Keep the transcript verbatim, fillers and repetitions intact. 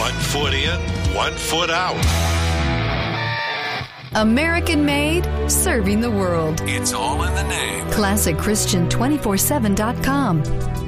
One foot in, one foot out. American made, serving the world. It's all in the name. classic christian two forty-seven dot com.